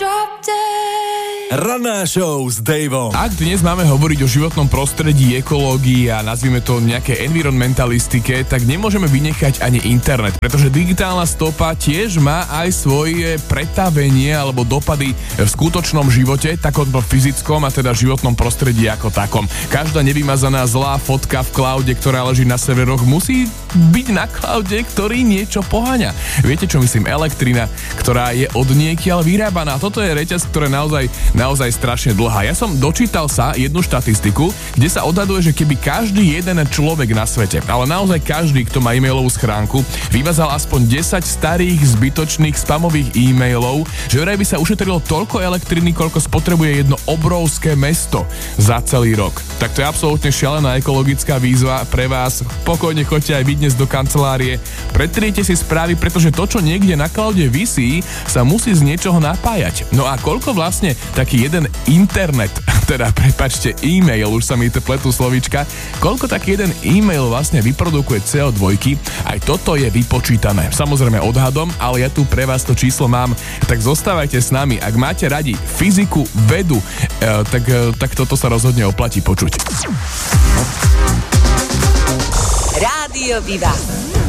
Ranná show s Davom. Ak dnes máme hovoriť o životnom prostredí, ekológii a nazvime to nejaké environmentalistike, tak nemôžeme vynechať ani internet, pretože digitálna stopa tiež má aj svoje pretavenie alebo dopady v skutočnom živote, takom fyzickom a teda životnom prostredí ako takom. Každá nevymazaná zlá fotka v cloude, ktorá leží na severoch, musí byť na cloude, ktorý niečo poháňa. Viete, čo myslím? Elektrina, ktorá je od niekiaľ vyrábaná. Toto je reťaz, ktorá naozaj strašne dlhá. Ja som dočítal sa jednu štatistiku, kde sa odhaduje, že keby každý jeden človek na svete, ale naozaj každý, kto má e-mailovú schránku, vymazal aspoň 10 starých zbytočných spamových e-mailov, že vraj by sa ušetrilo toľko elektriny, koľko spotrebuje jedno obrovské mesto za celý rok. Tak to je absolútne šialená ekologická výzva pre vás. Pokojne choďte aj vy dnes do kancelárie. Pretriete si správy, pretože to, čo niekde na cloude visí, sa musí z niečoho napájať. No a koľko vlastne taký jeden internet, teda prepáčte e-mail, už sa mi to pletú slovíčka, koľko taký jeden e-mail vlastne vyprodukuje CO2, aj toto je vypočítané. Samozrejme odhadom, ale ja tu pre vás to číslo mám, tak zostávajte s nami. Ak máte radi fyziku, vedu, tak toto sa rozhodne oplatí počuť. Rádio Viva.